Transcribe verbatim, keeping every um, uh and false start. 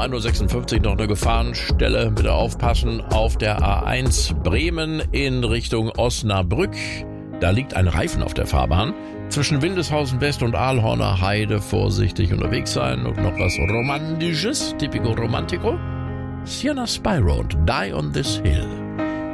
ein Uhr sechsundfünfzig noch eine Gefahrenstelle. Bitte aufpassen auf der A eins Bremen in Richtung Osnabrück. Da liegt ein Reifen auf der Fahrbahn. Zwischen Windeshausen West und Aalhorner Heide vorsichtig unterwegs sein. Und noch was Romantisches, typico romantico. Sienna Spyro und Die on this Hill.